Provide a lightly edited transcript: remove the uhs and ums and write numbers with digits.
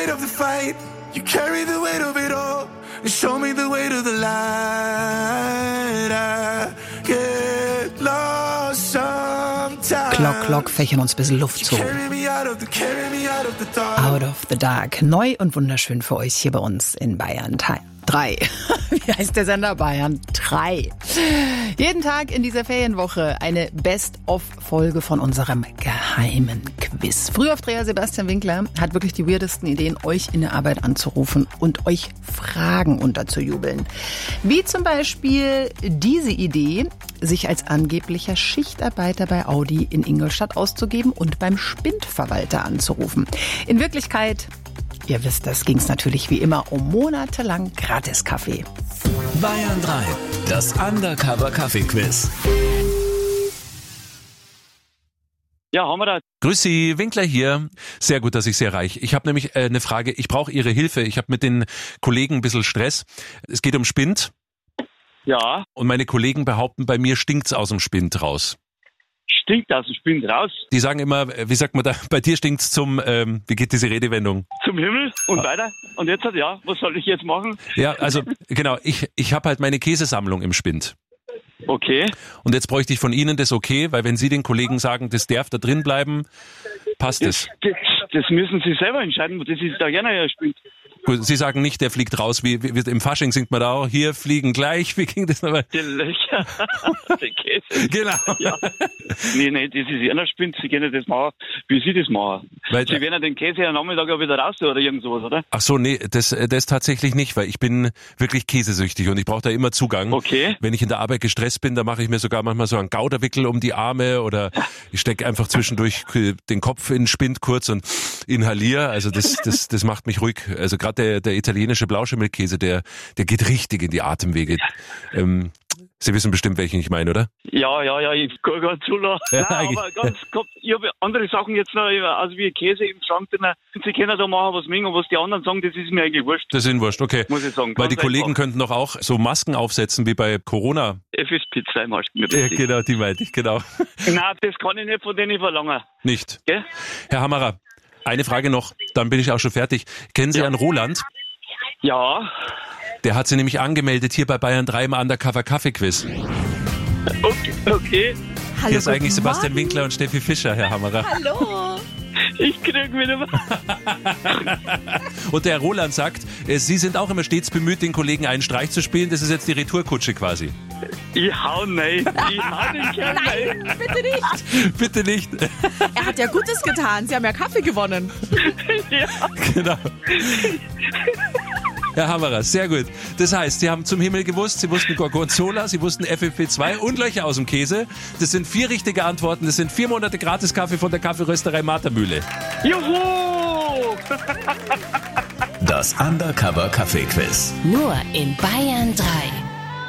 weight of the fight. You carry the weight of it all. And show me the way to the light. I get lost sometimes. Glock, Glock, fächern uns ein bisschen Luft zu. Carry me out of the dark. Out of the Dark. Neu und wunderschön für euch hier bei uns in Bayern 3. Wie heißt der Sender? Bayern 3. Jeden Tag in dieser Ferienwoche eine Best-of-Folge von unserem geheimen Quiz. Frühaufdreher Sebastian Winkler hat wirklich die weirdesten Ideen, euch in der Arbeit anzurufen und euch Fragen unterzujubeln. Wie zum Beispiel diese Idee, sich als angeblicher Schichtarbeiter bei Audi in Ingolstadt auszugeben und beim Spindverwalter anzurufen. In Wirklichkeit, ihr wisst, das ging es natürlich wie immer um monatelang Gratis-Kaffee. Bayern 3, das Undercover-Kaffee-Quiz. Ja, haben wir da. Grüß Sie, Winkler hier. Sehr gut, dass ich Sie erreiche. Ich habe nämlich eine Frage. Ich brauche Ihre Hilfe. Ich habe mit den Kollegen ein bisschen Stress. Es geht um Spind. Ja. Und meine Kollegen behaupten, bei mir stinkt's aus dem Spind raus. Stinkt aus dem Spind raus? Die sagen immer, wie sagt man da, bei dir stinkt's zum, wie geht diese Redewendung? Zum Himmel und weiter. Und jetzt, ja, was soll ich jetzt machen? Ja, also genau, ich habe halt meine Käsesammlung im Spind. Okay. Und jetzt bräuchte ich von Ihnen das okay, weil wenn Sie den Kollegen sagen, das darf da drin bleiben, passt es. Das müssen Sie selber entscheiden, das ist da gerne ja Spind. Gut, Sie sagen nicht, der fliegt raus, wie im Fasching singt man da auch, hier fliegen gleich, wie ging das nochmal? Die Löcher, der Käse. Genau. Ja. Nee, das ist einer Spind, Sie können das machen, wie Sie das machen. Weil, Sie werden ja den Käse am Nachmittag ja wieder raus oder irgend sowas, oder? Ach so, nee, das tatsächlich nicht, weil ich bin wirklich käsesüchtig und ich brauche da immer Zugang. Okay. Wenn ich in der Arbeit gestresst bin, da mache ich mir sogar manchmal so einen Gauderwickel um die Arme oder ich stecke einfach zwischendurch den Kopf in den Spind kurz und inhaliere. Also das macht mich ruhig. Also gerade der italienische Blauschimmelkäse, der geht richtig in die Atemwege. Sie wissen bestimmt, welchen ich meine, oder? Ja, ich kann gar zulassen. Ja, Nein, aber ich habe andere Sachen jetzt noch, also wie Käse im Schrank drin. Sie können da machen, was mögen und was die anderen sagen, das ist mir eigentlich wurscht. Das ist Ihnen wurscht, okay. Muss ich sagen. Weil die Kollegen einfach. könnten doch auch so Masken aufsetzen wie bei Corona. FFP2-Masken. Ja, genau, die meinte ich, genau. Nein, das kann ich nicht von denen verlangen. Nicht. Gell? Herr Hammerer, eine Frage noch, dann bin ich auch schon fertig. Kennen Sie Herrn Roland? Ja. Der hat Sie nämlich angemeldet hier bei Bayern 3 im Undercover-Kaffee-Quiz. Okay. Hallo, Hier ist eigentlich guten Sebastian Morgen. Winkler und Steffi Fischer, Herr Hammerer. Hallo. Ich krieg wieder was. Und der Herr Roland sagt, Sie sind auch immer stets bemüht, den Kollegen einen Streich zu spielen. Das ist jetzt die Retourkutsche quasi. Ich hau nein. Nein, bitte nicht. Bitte nicht. Er hat ja Gutes getan. Sie haben ja Kaffee gewonnen. Ja. Genau. Herr Hammerer, sehr gut. Das heißt, Sie haben zum Himmel gewusst, Sie wussten Gorgonzola, Sie wussten FFP2 und Löcher aus dem Käse. Das sind 4 richtige Antworten. Das sind 4 Monate Gratis-Kaffee von der Kaffeerösterei Martermühle. Juhu! Das Undercover-Kaffee-Quiz. Nur in Bayern 3.